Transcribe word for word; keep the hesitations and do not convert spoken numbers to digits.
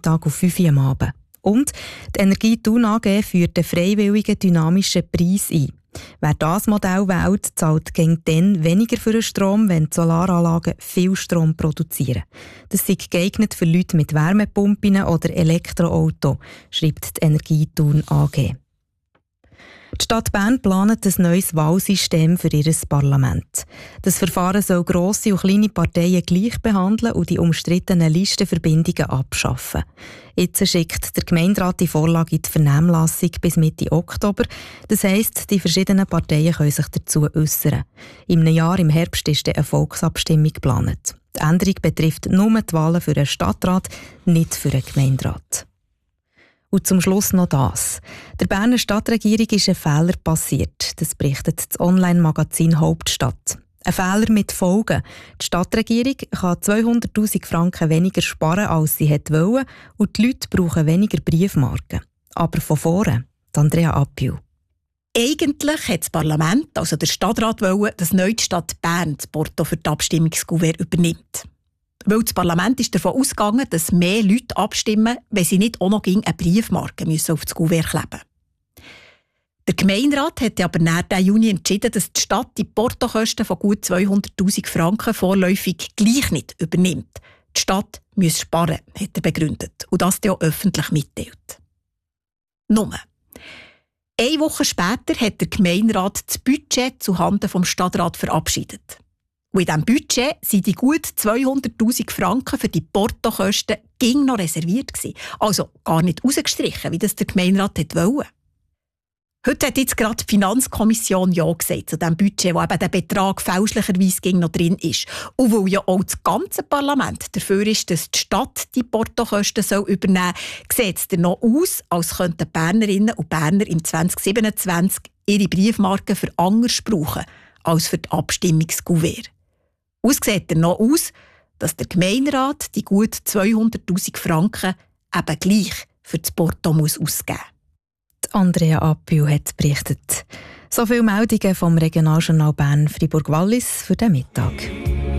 Nachmittag auf fünf Uhr am Abend. Und die Energie Thun A G führt einen freiwilligen dynamischen Preis ein. Wer das Modell wählt, zahlt gegen dann weniger für den Strom, wenn die Solaranlagen viel Strom produzieren. Das ist geeignet für Leute mit Wärmepumpen oder Elektroauto, schreibt die Energie Thun A G. Die Stadt Bern plant ein neues Wahlsystem für ihr Parlament. Das Verfahren soll grosse und kleine Parteien gleich behandeln und die umstrittenen Listenverbindungen abschaffen. Jetzt schickt der Gemeinderat die Vorlage in die Vernehmlassung bis Mitte Oktober. Das heisst, die verschiedenen Parteien können sich dazu äußern. In einem Jahr im Herbst ist eine Volksabstimmung geplant. Die Änderung betrifft nur die Wahlen für den Stadtrat, nicht für den Gemeinderat. Und zum Schluss noch das. Der Berner Stadtregierung ist ein Fehler passiert. Das berichtet das Online-Magazin Hauptstadt. Ein Fehler mit Folgen. Die Stadtregierung kann zweihunderttausend Franken weniger sparen, als sie wollte, und die Leute brauchen weniger Briefmarken. Aber von vorne, Andrea Appiu. Eigentlich hat das Parlament, also der Stadtrat, wollen, dass neu die Stadt Bern das Porto für die Abstimmungskuvert übernimmt. Weil das Parlament ist davon ausgegangen, dass mehr Leute abstimmen, wenn sie nicht auch noch eine Briefmarke müssen auf das Kuvert kleben. Der Gemeinderat hat aber nach diesem Juni entschieden, dass die Stadt die Portokosten von gut zweihunderttausend Franken vorläufig gleich nicht übernimmt. Die Stadt müsse sparen, hat er begründet. Und das auch öffentlich mitteilt. Nur. Eine Woche später hat der Gemeinderat das Budget zuhanden vom Stadtrat verabschiedet. Und in diesem Budget sind die gut zweihunderttausend Franken für die Portokosten ging noch reserviert gewesen. Also gar nicht rausgestrichen, wie das der Gemeinderat wollte. Heute hat jetzt gerade die Finanzkommission Ja gesagt zu diesem Budget, wo eben der Betrag fälschlicherweise ging noch drin ist. Und weil ja auch das ganze Parlament dafür ist, dass die Stadt die Portokosten soll übernehmen soll, sieht es dann noch aus, als könnten Bernerinnen und Berner im zwanzig siebenundzwanzig ihre Briefmarken für anders brauchen als für die Abstimmungskuvert. Es sieht dann noch aus, dass der Gemeinderat die gut zweihunderttausend Franken eben gleich für das Porto muss ausgeben muss. Andrea Appiu hat berichtet. So viele Meldungen vom Regionaljournal Bern Fribourg-Wallis für den Mittag.